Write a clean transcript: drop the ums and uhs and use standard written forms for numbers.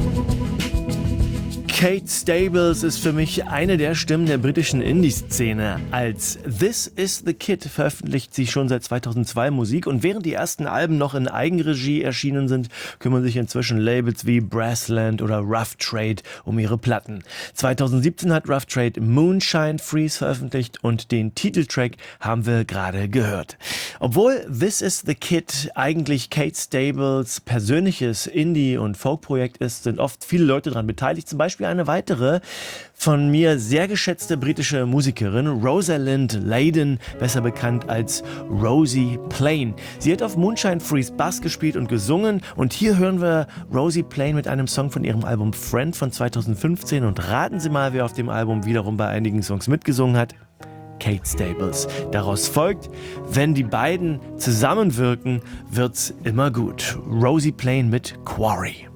Kate Stables ist für mich eine der Stimmen der britischen Indie-Szene. Als This Is The Kid veröffentlicht sie schon seit 2002 Musik und während die ersten Alben noch in Eigenregie erschienen sind, kümmern sich inzwischen Labels wie Brassland oder Rough Trade um ihre Platten. 2017 hat Rough Trade Moonshine Freeze veröffentlicht und den Titeltrack haben wir gerade gehört. Obwohl This Is The Kid eigentlich Kate Stables persönliches Indie- und Folkprojekt ist, sind oft viele Leute daran beteiligt, zum Beispiel eine weitere von mir sehr geschätzte britische Musikerin, Rosalind Layden, besser bekannt als Rosie Plain. Sie hat auf Moonshine Freeze Bass gespielt und gesungen und hier hören wir Rosie Plain mit einem Song von ihrem Album Friend von 2015 und raten Sie mal, wer auf dem Album wiederum bei einigen Songs mitgesungen hat. Kate Stables. Daraus folgt, wenn die beiden zusammenwirken, wird's immer gut. Rosie Plain mit Quarry.